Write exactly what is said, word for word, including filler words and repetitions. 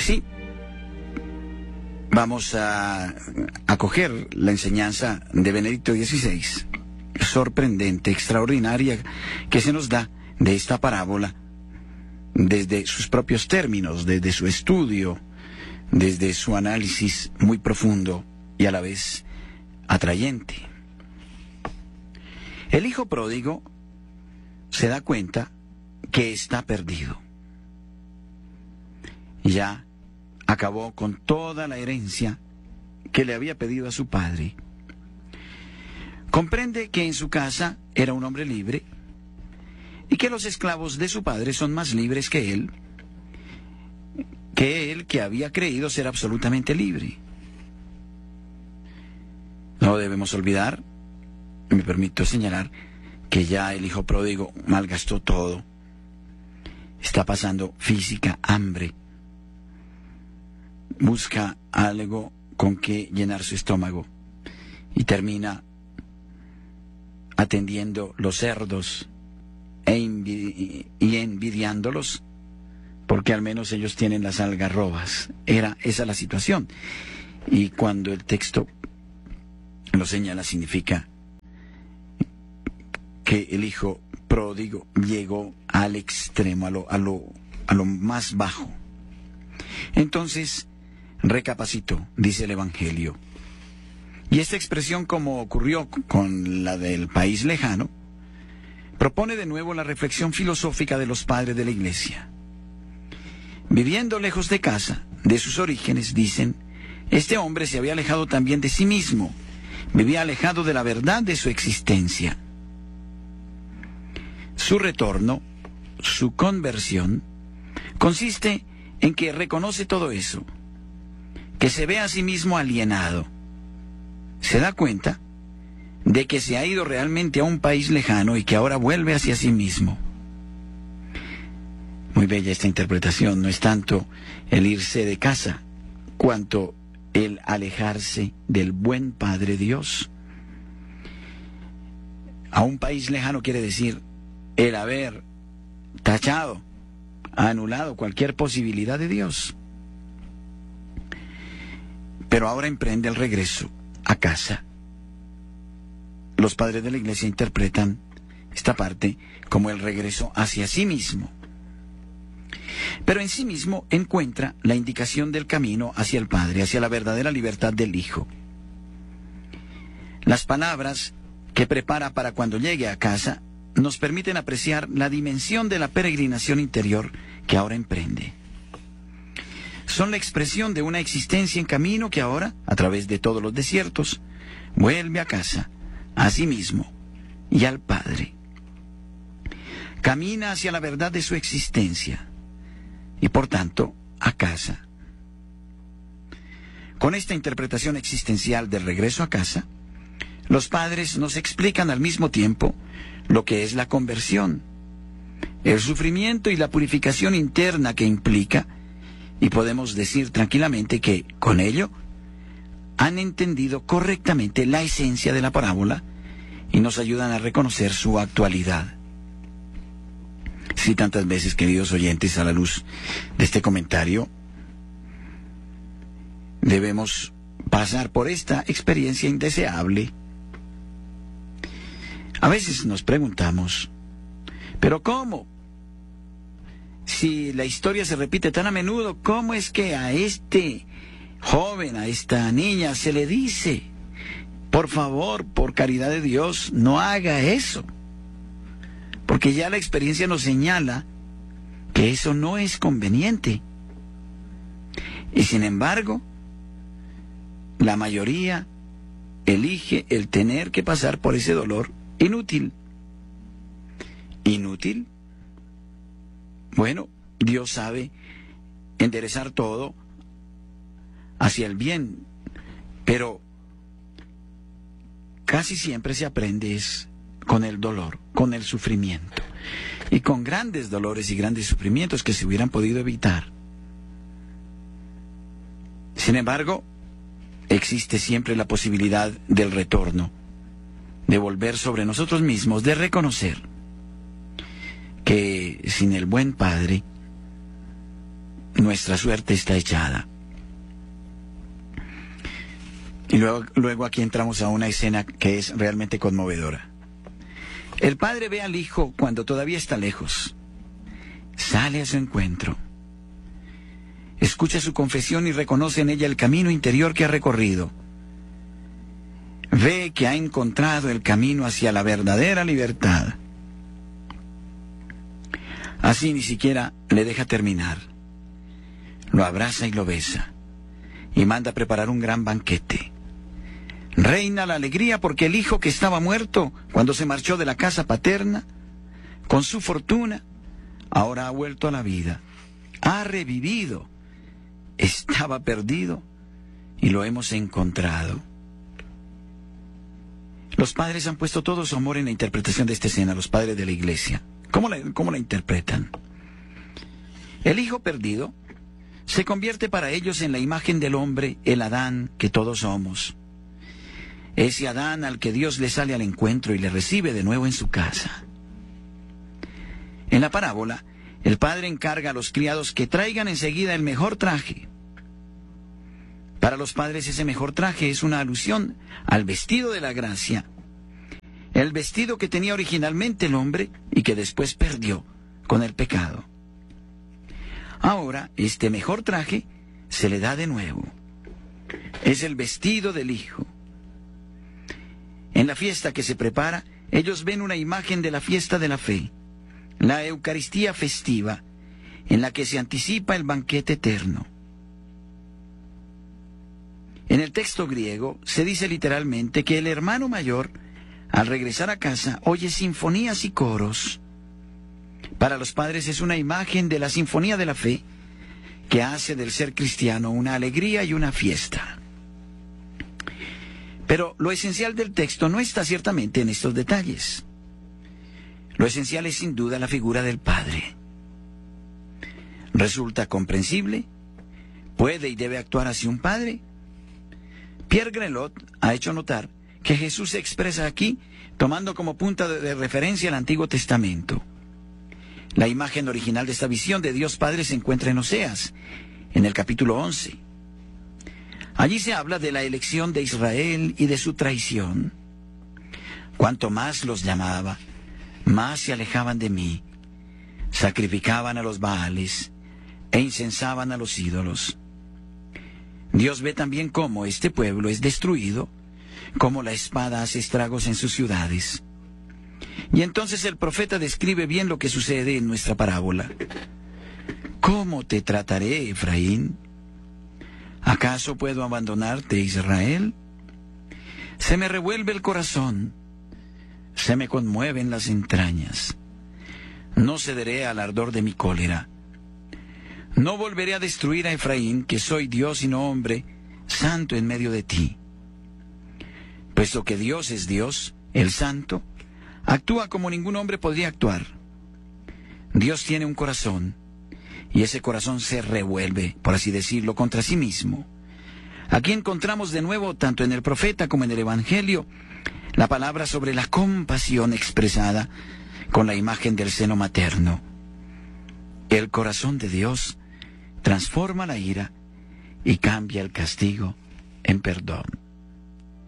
Sí, vamos a acoger la enseñanza de Benedicto dieciséis, sorprendente, extraordinaria, que se nos da de esta parábola desde sus propios términos, desde su estudio, desde su análisis muy profundo y a la vez atrayente. El hijo pródigo se da cuenta que está perdido. Ya acabó con toda la herencia que le había pedido a su padre. Comprende que en su casa era un hombre libre y que los esclavos de su padre son más libres que él, que él que había creído ser absolutamente libre. No debemos olvidar, me permito señalar, que ya el hijo pródigo malgastó todo. Está pasando física hambre. Busca algo con que llenar su estómago y termina atendiendo los cerdos e envi- y envidiándolos porque al menos ellos tienen las algarrobas. Era esa la situación. Y cuando el texto lo señala, significa que el hijo pródigo llegó al extremo, a lo, a lo, a lo más bajo. Entonces recapacitó, dice el Evangelio. Y esta expresión, como ocurrió con la del país lejano, propone de nuevo la reflexión filosófica de los padres de la Iglesia. Viviendo lejos de casa, de sus orígenes, dicen, este hombre se había alejado también de sí mismo, vivía alejado de la verdad de su existencia. Su retorno, su conversión, consiste en que reconoce todo eso, que se ve a sí mismo alienado. Se da cuenta de que se ha ido realmente a un país lejano y que ahora vuelve hacia sí mismo. Muy bella esta interpretación, no es tanto el irse de casa, cuanto el alejarse del buen Padre Dios. A un país lejano quiere decir el haber tachado, anulado cualquier posibilidad de Dios. Pero ahora emprende el regreso a casa. Los padres de la Iglesia interpretan esta parte como el regreso hacia sí mismo. Pero en sí mismo encuentra la indicación del camino hacia el Padre, hacia la verdadera libertad del Hijo. Las palabras que prepara para cuando llegue a casa nos permiten apreciar la dimensión de la peregrinación interior que ahora emprende. Son la expresión de una existencia en camino que ahora, a través de todos los desiertos, vuelve a casa, a sí mismo y al Padre. Camina hacia la verdad de su existencia y, por tanto, a casa. Con esta interpretación existencial del regreso a casa, los padres nos explican al mismo tiempo lo que es la conversión, el sufrimiento y la purificación interna que implica, y podemos decir tranquilamente que, con ello, han entendido correctamente la esencia de la parábola y nos ayudan a reconocer su actualidad. Sí, tantas veces, queridos oyentes, a la luz de este comentario, debemos pasar por esta experiencia indeseable. A veces nos preguntamos, ¿pero cómo? Si la historia se repite tan a menudo, ¿cómo es que a este joven, a esta niña, se le dice, por favor, por caridad de Dios, no haga eso? Porque ya la experiencia nos señala que eso no es conveniente. Y sin embargo, la mayoría elige el tener que pasar por ese dolor inútil. ¿Inútil? Bueno, Dios sabe enderezar todo hacia el bien, pero casi siempre se aprende es con el dolor, con el sufrimiento, y con grandes dolores y grandes sufrimientos que se hubieran podido evitar. Sin embargo, existe siempre la posibilidad del retorno, de volver sobre nosotros mismos, de reconocer que sin el buen Padre nuestra suerte está echada. Y luego, luego aquí entramos a una escena que es realmente conmovedora. El padre ve al hijo cuando todavía está lejos. Sale a su encuentro. Escucha su confesión y reconoce en ella el camino interior que ha recorrido. Ve que ha encontrado el camino hacia la verdadera libertad. Así ni siquiera le deja terminar. Lo abraza y lo besa. Y manda a preparar un gran banquete. Reina la alegría porque el hijo que estaba muerto cuando se marchó de la casa paterna, con su fortuna, ahora ha vuelto a la vida. Ha revivido. Estaba perdido y lo hemos encontrado. Los padres han puesto todo su amor en la interpretación de esta escena, los padres de la iglesia. ¿Cómo la, cómo la interpretan? El hijo perdido se convierte para ellos en la imagen del hombre, el Adán que todos somos. Ese Adán al que Dios le sale al encuentro y le recibe de nuevo en su casa. En la parábola, el padre encarga a los criados que traigan enseguida el mejor traje. Para los padres ese mejor traje es una alusión al vestido de la gracia, el vestido que tenía originalmente el hombre y que después perdió con el pecado. Ahora, este mejor traje se le da de nuevo. Es el vestido del Hijo. En la fiesta que se prepara, ellos ven una imagen de la fiesta de la fe, la Eucaristía festiva, en la que se anticipa el banquete eterno. En el texto griego se dice literalmente que el hermano mayor, al regresar a casa, oye sinfonías y coros. Para los padres es una imagen de la sinfonía de la fe que hace del ser cristiano una alegría y una fiesta. Pero lo esencial del texto no está ciertamente en estos detalles. Lo esencial es sin duda la figura del Padre. ¿Resulta comprensible? ¿Puede y debe actuar así un padre? Pierre Grelot ha hecho notar que Jesús se expresa aquí tomando como punta de referencia el Antiguo Testamento. La imagen original de esta visión de Dios Padre se encuentra en Oseas, en el capítulo once. Allí se habla de la elección de Israel y de su traición. Cuanto más los llamaba, más se alejaban de mí. Sacrificaban a los Baales e incensaban a los ídolos. Dios ve también cómo este pueblo es destruido, cómo la espada hace estragos en sus ciudades. Y entonces el profeta describe bien lo que sucede en nuestra parábola. ¿Cómo te trataré, Efraín? ¿Acaso puedo abandonarte, Israel? Se me revuelve el corazón, se me conmueven las entrañas. No cederé al ardor de mi cólera. No volveré a destruir a Efraín, que soy Dios y no hombre, santo en medio de ti. Puesto que Dios es Dios, el santo, actúa como ningún hombre podría actuar. Dios tiene un corazón, y ese corazón se revuelve, por así decirlo, contra sí mismo. Aquí encontramos de nuevo, tanto en el profeta como en el Evangelio, la palabra sobre la compasión expresada con la imagen del seno materno. El corazón de Dios transforma la ira y cambia el castigo en perdón.